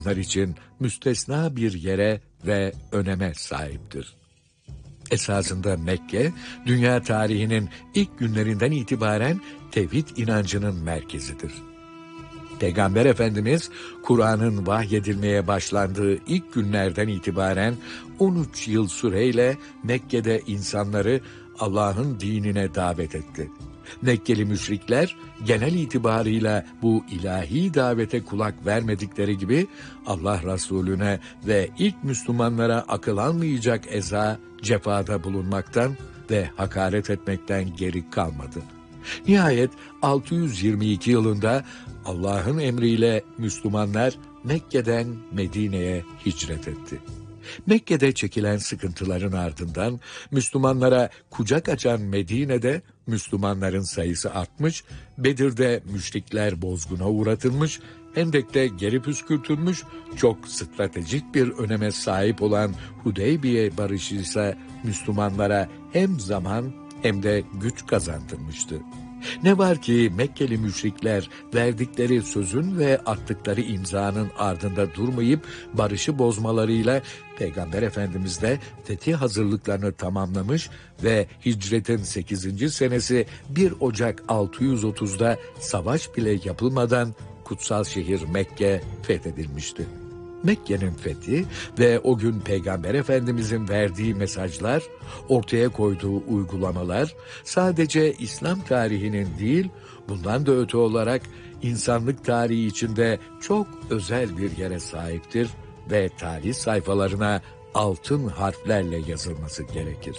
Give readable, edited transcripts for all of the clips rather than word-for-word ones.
için müstesna bir yere ve öneme sahiptir. Esasında Mekke, dünya tarihinin ilk günlerinden itibaren tevhid inancının merkezidir. Peygamber Efendimiz, Kur'an'ın vahyedilmeye başlandığı ilk günlerden itibaren 13 yıl süreyle Mekke'de insanları Allah'ın dinine davet etti. Mekkeli müşrikler genel itibarıyla bu ilahi davete kulak vermedikleri gibi Allah Resulüne ve ilk Müslümanlara akıl almayacak eza, cefada bulunmaktan ve hakaret etmekten geri kalmadı. Nihayet 622 yılında Allah'ın emriyle Müslümanlar Mekke'den Medine'ye hicret etti. Mekke'de çekilen sıkıntıların ardından Müslümanlara kucak açan Medine'de Müslümanların sayısı artmış, Bedir'de müşrikler bozguna uğratılmış, Hendek'te geri püskürtülmüş, çok stratejik bir öneme sahip olan Hudeybiye barışı ise Müslümanlara hem zaman hem de güç kazandırmıştı. Ne var ki Mekkeli müşrikler verdikleri sözün ve attıkları imzanın ardında durmayıp barışı bozmalarıyla Peygamber Efendimiz de fetih hazırlıklarını tamamlamış ve hicretin 8. senesi 1 Ocak 630'da savaş bile yapılmadan kutsal şehir Mekke fethedilmişti. Mekke'nin fethi ve o gün Peygamber Efendimizin verdiği mesajlar, ortaya koyduğu uygulamalar sadece İslam tarihinin değil, bundan da öte olarak insanlık tarihi içinde çok özel bir yere sahiptir ve tarih sayfalarına altın harflerle yazılması gerekir.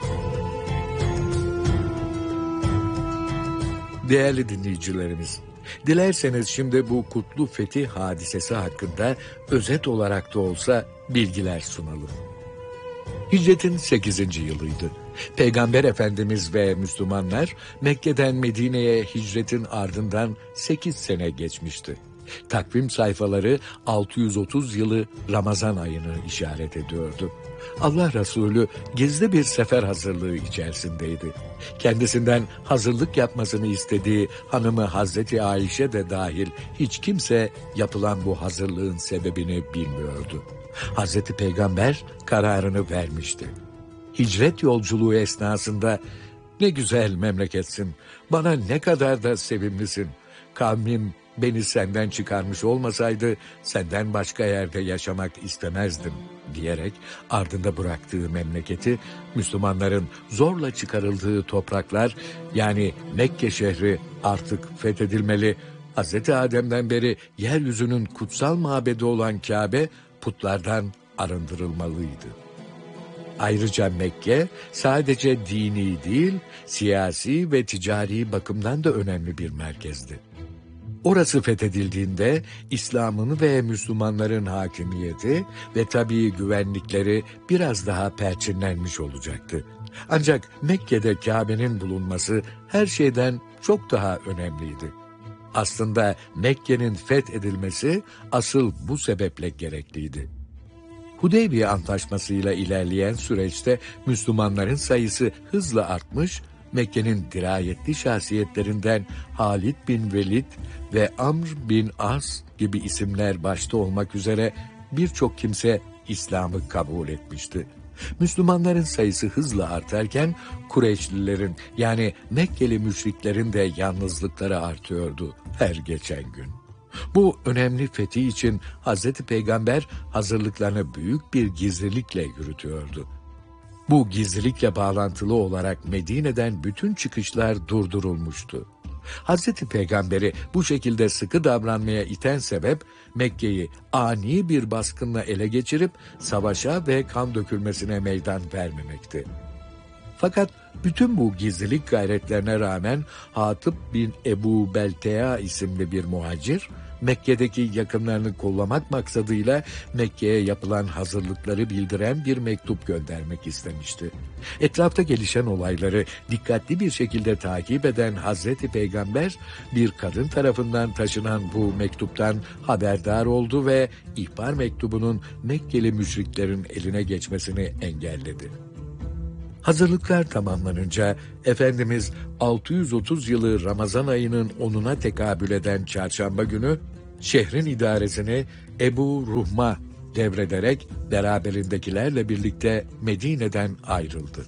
Değerli dinleyicilerimiz, dilerseniz şimdi bu kutlu fetih hadisesi hakkında özet olarak da olsa bilgiler sunalım. Hicretin 8. yılıydı. Peygamber Efendimiz ve Müslümanlar Mekke'den Medine'ye hicretin ardından 8 sene geçmişti. Takvim sayfaları 630 yılı Ramazan ayını işaret ediyordu. Allah Resulü gizli bir sefer hazırlığı içerisindeydi. Kendisinden hazırlık yapmasını istediği hanımı Hazreti Ayşe de dahil hiç kimse yapılan bu hazırlığın sebebini bilmiyordu. Hazreti Peygamber kararını vermişti. Hicret yolculuğu esnasında "Ne güzel memleketsin, bana ne kadar da sevimlisin, kavmim beni senden çıkarmış olmasaydı senden başka yerde yaşamak istemezdim" diyerek ardında bıraktığı memleketi, Müslümanların zorla çıkarıldığı topraklar yani Mekke şehri artık fethedilmeli, Hz. Adem'den beri yeryüzünün kutsal mabedi olan Kabe putlardan arındırılmalıydı. Ayrıca Mekke sadece dini değil, siyasi ve ticari bakımdan da önemli bir merkezdi. Orası fethedildiğinde İslam'ın ve Müslümanların hakimiyeti ve tabii güvenlikleri biraz daha perçinlenmiş olacaktı. Ancak Mekke'de Kabe'nin bulunması her şeyden çok daha önemliydi. Aslında Mekke'nin fethedilmesi asıl bu sebeple gerekliydi. Hudeybiye Antlaşması'yla ilerleyen süreçte Müslümanların sayısı hızla artmış, Mekke'nin dirayetli şahsiyetlerinden Halid bin Velid ve Amr bin As gibi isimler başta olmak üzere birçok kimse İslam'ı kabul etmişti. Müslümanların sayısı hızla artarken Kureyşlilerin yani Mekkeli müşriklerin de yalnızlıkları artıyordu her geçen gün. Bu önemli fetih için Hazreti Peygamber hazırlıklarını büyük bir gizlilikle yürütüyordu. Bu gizlilikle bağlantılı olarak Medine'den bütün çıkışlar durdurulmuştu. Hazreti Peygamber'i bu şekilde sıkı davranmaya iten sebep Mekke'yi ani bir baskınla ele geçirip savaşa ve kan dökülmesine meydan vermemekti. Fakat bütün bu gizlilik gayretlerine rağmen Hatib bin Ebu Beltea isimli bir muhacir, Mekke'deki yakınlarını kollamak maksadıyla Mekke'ye yapılan hazırlıkları bildiren bir mektup göndermek istemişti. Etrafta gelişen olayları dikkatli bir şekilde takip eden Hazreti Peygamber, bir kadın tarafından taşınan bu mektuptan haberdar oldu ve ihbar mektubunun Mekkeli müşriklerin eline geçmesini engelledi. Hazırlıklar tamamlanınca Efendimiz 630 yılı Ramazan ayının 10'una tekabül eden çarşamba günü Şehrin idaresini Ebu Ruhma devrederek beraberindekilerle birlikte Medine'den ayrıldı.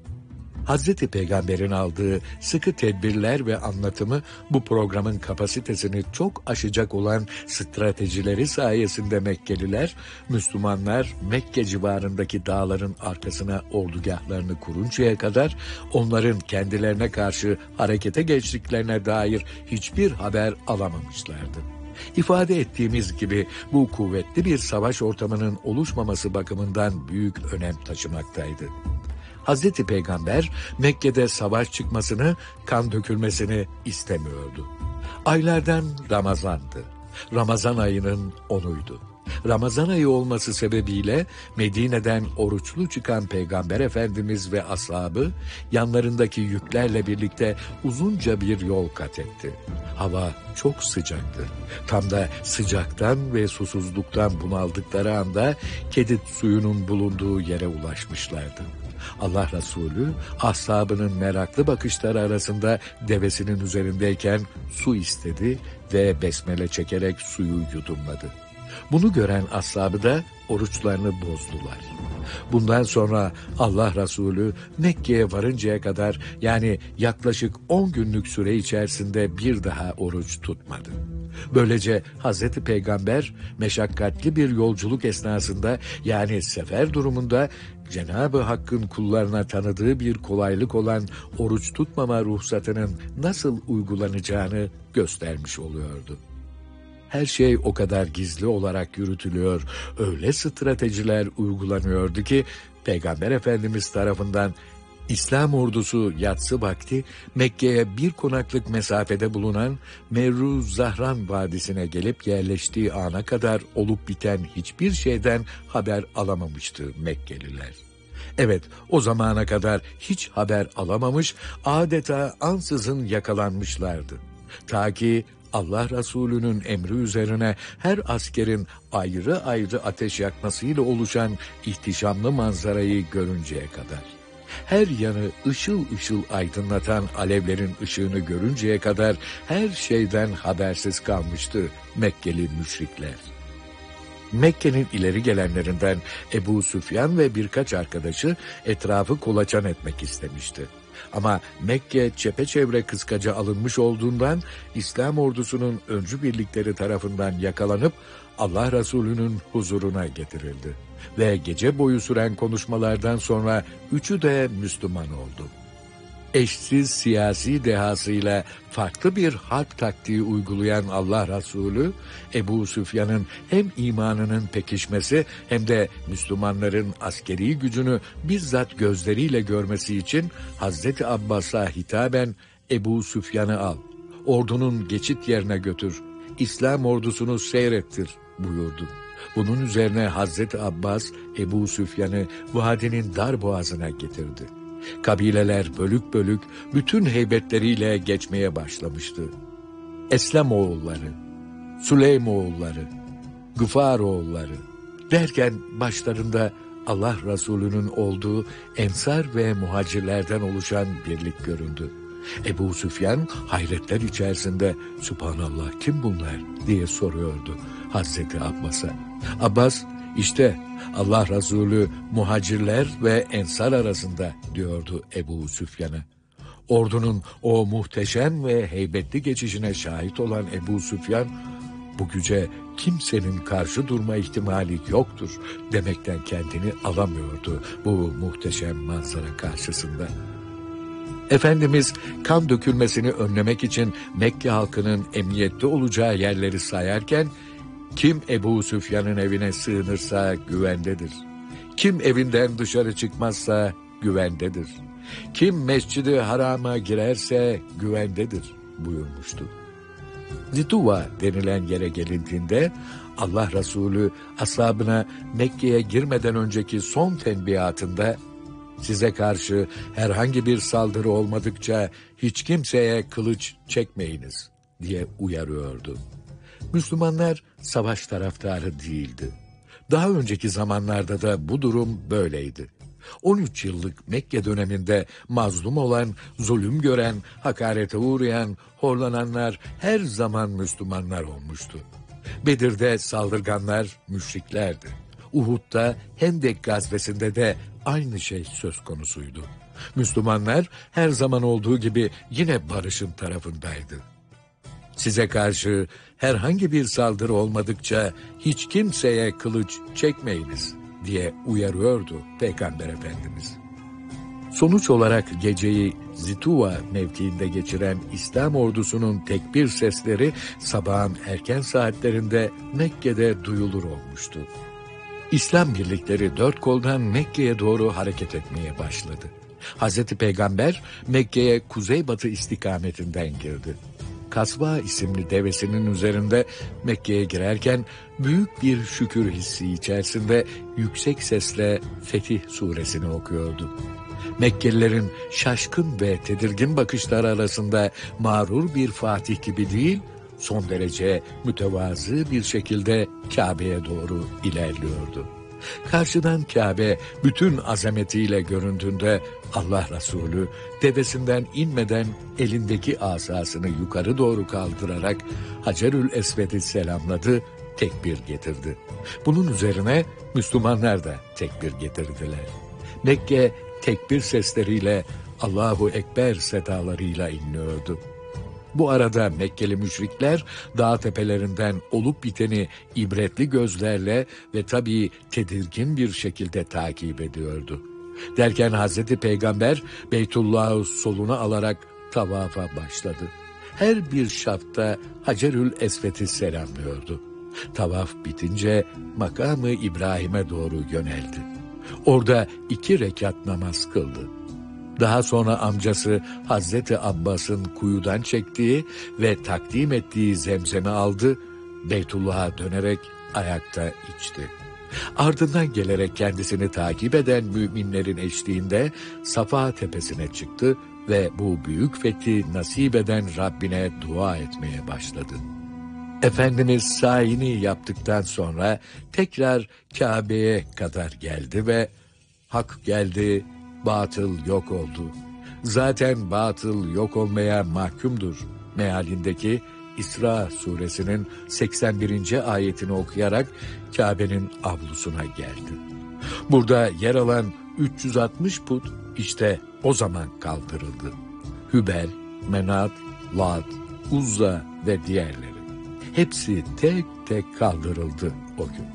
Hazreti Peygamber'in aldığı sıkı tedbirler ve anlatımı bu programın kapasitesini çok aşacak olan stratejileri sayesinde Mekkeliler, Müslümanlar Mekke civarındaki dağların arkasına ordugahlarını kuruncaya kadar onların kendilerine karşı harekete geçtiklerine dair hiçbir haber alamamışlardı. İfade ettiğimiz gibi bu kuvvetli bir savaş ortamının oluşmaması bakımından büyük önem taşımaktaydı. Hazreti Peygamber Mekke'de savaş çıkmasını, kan dökülmesini istemiyordu. Aylardan Ramazan'dı. Ramazan ayının 10'uydu. Ramazan ayı olması sebebiyle Medine'den oruçlu çıkan Peygamber Efendimiz ve ashabı yanlarındaki yüklerle birlikte uzunca bir yol kat etti. Hava çok sıcaktı. Tam da sıcaktan ve susuzluktan bunaldıkları anda Kedid suyunun bulunduğu yere ulaşmışlardı. Allah Resulü ashabının meraklı bakışları arasında devesinin üzerindeyken su istedi ve besmele çekerek suyu yudumladı. Bunu gören ashabı da oruçlarını bozdular. Bundan sonra Allah Resulü Mekke'ye varıncaya kadar, yani yaklaşık 10 günlük süre içerisinde bir daha oruç tutmadı. Böylece Hazreti Peygamber meşakkatli bir yolculuk esnasında, yani sefer durumunda Cenab-ı Hakk'ın kullarına tanıdığı bir kolaylık olan oruç tutmama ruhsatının nasıl uygulanacağını göstermiş oluyordu. Her şey o kadar gizli olarak yürütülüyor, öyle stratejiler uygulanıyordu ki Peygamber Efendimiz tarafından İslam ordusu yatsı vakti Mekke'ye bir konaklık mesafede bulunan Merru Zahran Vadisi'ne gelip yerleştiği ana kadar olup biten hiçbir şeyden haber alamamıştı Mekkeliler. Evet, o zamana kadar hiç haber alamamış, adeta ansızın yakalanmışlardı. Ta ki Allah Resulü'nün emri üzerine her askerin ayrı ayrı ateş yakmasıyla oluşan ihtişamlı manzarayı görünceye kadar. Her yanı ışıl ışıl aydınlatan alevlerin ışığını görünceye kadar her şeyden habersiz kalmıştı Mekkeli müşrikler. Mekke'nin ileri gelenlerinden Ebu Süfyan ve birkaç arkadaşı etrafı kolaçan etmek istemişti. Ama Mekke çepeçevre kıskaca alınmış olduğundan İslam ordusunun öncü birlikleri tarafından yakalanıp Allah Resulü'nün huzuruna getirildi. Ve gece boyu süren konuşmalardan sonra üçü de Müslüman oldu. Eşsiz siyasi dehasıyla farklı bir harp taktiği uygulayan Allah Resulü, Ebu Süfyan'ın hem imanının pekişmesi hem de Müslümanların askeri gücünü bizzat gözleriyle görmesi için Hazreti Abbas'a hitaben Ebu Süfyan'ı al, ordunun geçit yerine götür, İslam ordusunu seyrettir buyurdu. Bunun üzerine Hazreti Abbas, Ebu Süfyan'ı vadinin dar boğazına getirdi. Kabileler bölük bölük bütün heybetleriyle geçmeye başlamıştı. Eslem oğulları, Süleym oğulları, Gıfar oğulları derken başlarında Allah Resulü'nün olduğu Ensar ve Muhacirlerden oluşan birlik göründü. Ebu Süfyan hayretler içerisinde "Sübhanallah, kim bunlar?" diye soruyordu Hazreti Abbas'a. Abbas, "İşte Allah Resulü Muhacirler ve Ensar arasında," diyordu Ebu Süfyan'a. Ordunun o muhteşem ve heybetli geçişine şahit olan Ebu Süfyan, "Bu güce kimsenin karşı durma ihtimali yoktur," demekten kendini alamıyordu bu muhteşem manzara karşısında. Efendimiz kan dökülmesini önlemek için Mekke halkının emniyette olacağı yerleri sayarken, "Kim Ebu Süfyan'ın evine sığınırsa güvendedir. Kim evinden dışarı çıkmazsa güvendedir. Kim Mescid-i Haram'a girerse güvendedir," buyurmuştu. Zituva denilen yere gelindiğinde Allah Resulü ashabına Mekke'ye girmeden önceki son tenbihatında, "Size karşı herhangi bir saldırı olmadıkça hiç kimseye kılıç çekmeyiniz," diye uyarıyordu. Müslümanlar savaş taraftarı değildi. Daha önceki zamanlarda da bu durum böyleydi. 13 yıllık Mekke döneminde mazlum olan, zulüm gören, hakarete uğrayan, horlananlar her zaman Müslümanlar olmuştu. Bedir'de saldırganlar müşriklerdi. Uhud'da, Hendek gazvesinde de aynı şey söz konusuydu. Müslümanlar her zaman olduğu gibi yine barışın tarafındaydı. Size karşı herhangi bir saldırı olmadıkça hiç kimseye kılıç çekmeyiniz diye uyarıyordu Peygamber Efendimiz. Sonuç olarak geceyi Zituva mevkiinde geçiren İslam ordusunun tekbir sesleri sabahın erken saatlerinde Mekke'de duyulur olmuştu. İslam birlikleri dört koldan Mekke'ye doğru hareket etmeye başladı. Hazreti Peygamber Mekke'ye kuzeybatı istikametinden girdi. Kasva isimli devesinin üzerinde Mekke'ye girerken büyük bir şükür hissi içerisinde yüksek sesle Fetih suresini okuyordu. Mekkelilerin şaşkın ve tedirgin bakışları arasında mağrur bir fatih gibi değil, son derece mütevazı bir şekilde Kabe'ye doğru ilerliyordu. Karşıdan Kabe bütün azametiyle göründüğünde Allah Resulü devesinden inmeden elindeki asasını yukarı doğru kaldırarak Hacerül Esved'i selamladı, tekbir getirdi. Bunun üzerine Müslümanlar da tekbir getirdiler. Mekke tekbir sesleriyle Allahu Ekber sedalarıyla inliyordu. Bu arada Mekkeli müşrikler dağ tepelerinden olup biteni ibretli gözlerle ve tabii tedirgin bir şekilde takip ediyordu. Derken Hazreti Peygamber Beytullah'ı soluna alarak tavafa başladı. Her bir şafta Hacerül Esved'i selamlıyordu. Tavaf bitince makamı İbrahim'e doğru yöneldi. Orada 2 rekat namaz kıldı. Daha sonra amcası Hazreti Abbas'ın kuyudan çektiği ve takdim ettiği zemzemi aldı, Beytullah'a dönerek ayakta içti. Ardından gelerek kendisini takip eden müminlerin eşliğinde Safa tepesine çıktı ve bu büyük fethi nasip eden Rabbine dua etmeye başladı. Efendimiz sayini yaptıktan sonra tekrar Kabe'ye kadar geldi ve hak geldi, batıl yok oldu. Zaten batıl yok olmaya mahkumdur mealindeki İsra suresinin 81. ayetini okuyarak Kabe'nin avlusuna geldi. Burada yer alan 360 put işte o zaman kaldırıldı. Hübel, Menat, Lat, Uzza ve diğerleri. Hepsi tek tek kaldırıldı o gün.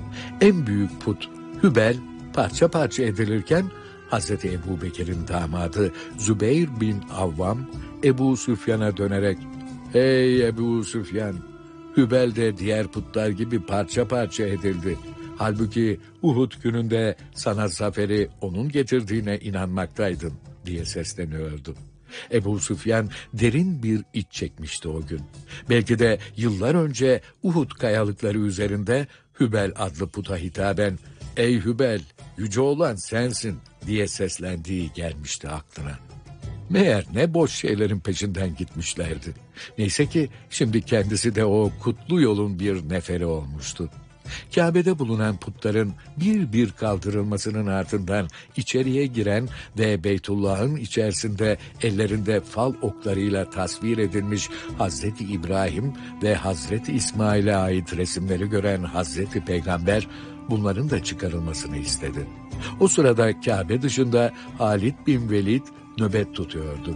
En büyük put Hübel parça parça edilirken Hazreti Ebubekir'in damadı Zübeyir bin Avvam Ebu Süfyan'a dönerek "Hey Ebu Süfyan, Hübel de diğer putlar gibi parça parça edildi. Halbuki Uhud gününde sana zaferi onun getirdiğine inanmaktaydın" diye sesleniyordu. Ebu Süfyan derin bir iç çekmişti o gün. Belki de yıllar önce Uhud kayalıkları üzerinde Hübel adlı puta hitaben "Ey Hübel, yüce olan sensin" diye seslendiği gelmişti aklına. Meğer ne boş şeylerin peşinden gitmişlerdi. Neyse ki şimdi kendisi de o kutlu yolun bir neferi olmuştu. Kabe'de bulunan putların bir bir kaldırılmasının ardından içeriye giren ve Beytullah'ın içerisinde ellerinde fal oklarıyla tasvir edilmiş Hazreti İbrahim ve Hazreti İsmail'e ait resimleri gören Hazreti Peygamber bunların da çıkarılmasını istedi. O sırada Kabe dışında Halid bin Velid nöbet tutuyordu.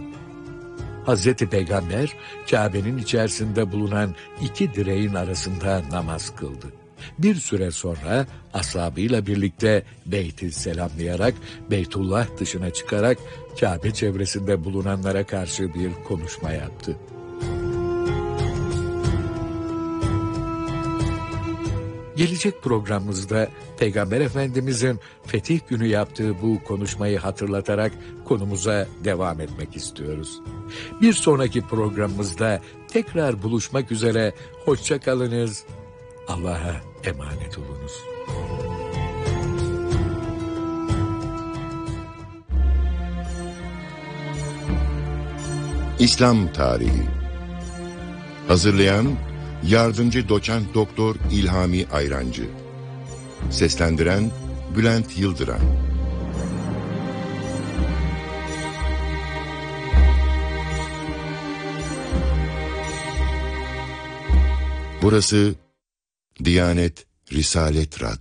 Hazreti Peygamber Kabe'nin içerisinde bulunan 2 direğin arasında namaz kıldı. Bir süre sonra ashabıyla birlikte beyti selamlayarak Beytullah dışına çıkarak Kabe çevresinde bulunanlara karşı bir konuşma yaptı. Gelecek programımızda Peygamber Efendimizin Fetih Günü yaptığı bu konuşmayı hatırlatarak konumuza devam etmek istiyoruz. Bir sonraki programımızda tekrar buluşmak üzere, hoşça kalınız, Allah'a emanet olunuz. İslam Tarihi. Hazırlayan Yardımcı Doçent Doktor İlhami Ayrancı. Seslendiren Bülent Yıldıran. Burası Diyanet Risalet Radyo.